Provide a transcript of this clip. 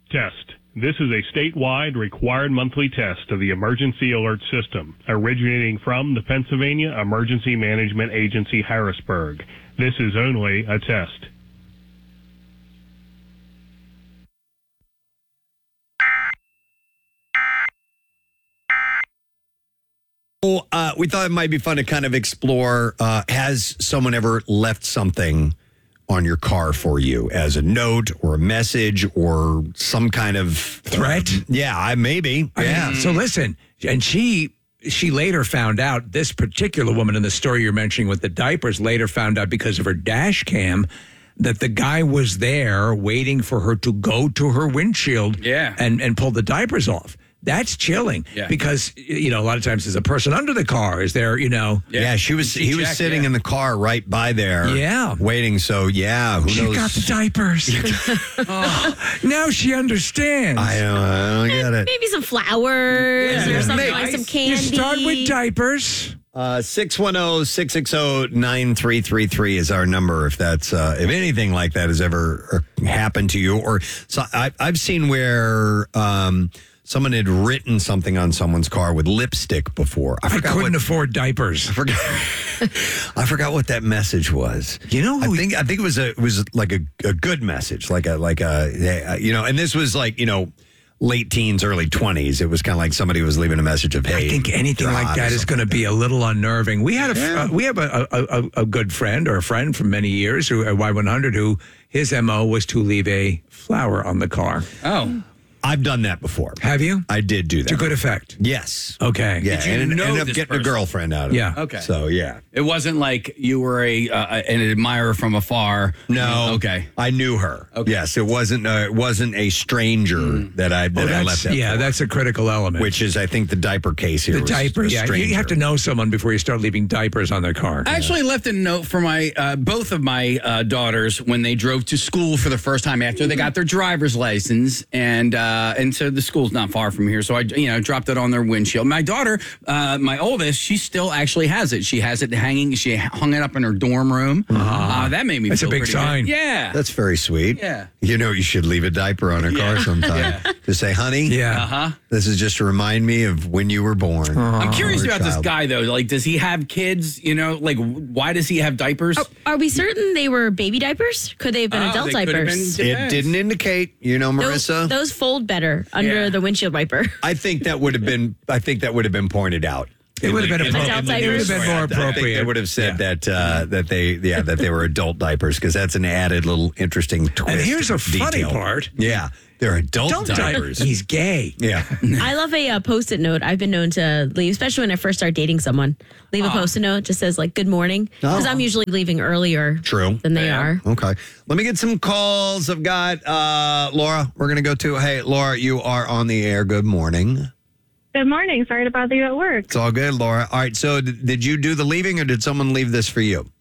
Test. This is a statewide required monthly test of the emergency alert system, originating from the Pennsylvania Emergency Management Agency, Harrisburg. This is only a test. We thought it might be fun to kind of explore, has someone ever left something on your car for you as a note or a message or some kind of threat? Maybe. Yeah. So listen, and she later found out, this particular woman in the story you're mentioning with the diapers later found out because of her dash cam that the guy was there waiting for her to go to her windshield and pull the diapers off. That's chilling because, a lot of times there's a person under the car. Is there, he was sitting in the car right by there. Yeah. Waiting. So, who knows? She got the diapers. Now she understands. I don't get it. Maybe some flowers or something, like some candy. You start with diapers. 610-660-9333 is our number if that's if anything like that has ever happened to you. Or so I've seen where someone had written something on someone's car with lipstick before. I couldn't afford diapers. I forgot what that message was. I think it was like a good message, like and this was like late teens, early 20s. It was kind of like somebody was leaving a message of, hey. I think anything like that is going to be a little unnerving. We had we have a good friend or a friend from many years who at Y100 who his MO was to leave a flower on the car. Oh. I've done that before. Have you? I did do that. To good effect? Yes. Okay. Yeah, Did you and know ended up this getting person? a girlfriend out of it. Yeah. Okay. So, yeah. It wasn't like you were an admirer from afar. No. Okay. I knew her. Okay. Yes, it wasn't a stranger that I left that for. That's a critical element. Which is, I think, the diaper case here. The was diapers. a Yeah, stranger. you have to know someone before you start leaving diapers on their car. I actually left a note for my both of my daughters when they drove to school for the first time after they got their driver's license, and so the school's not far from here, so I dropped it on their windshield. My daughter, my oldest, she still actually has it. She has it hanging. She hung it up in her dorm room. That made me. That's feel a big pretty sign. Good. Yeah, That's very sweet. Yeah. You should leave a diaper on her car sometime. Just say, honey, this is just to remind me of when you were born. I'm curious Or about this child. guy though. Like, does he have kids? Why does he have diapers? Are we certain they were baby diapers? Could they have been adult they could have diapers? been- It didn't indicate, Marissa. Those fold better under the windshield wiper. I think that would have been pointed out. It would have been Adult appropriate. It would have been more I think appropriate. they would have said that they were adult diapers because that's an added little interesting twist. And here's a funny detail. part. Yeah, they're adult diapers. He's gay. Yeah. I love a Post-it note. I've been known to leave, especially when I first start dating someone. Leave a Post-it note. Just says like "Good morning," because I'm usually leaving earlier. True. Than they are. Okay. Let me get some calls. I've got Laura. We're gonna go to. Hey, Laura, you are on the air. Good morning. Good morning. Sorry to bother you at work. It's all good, Laura. All right. So, did you do the leaving, or did someone leave this for you?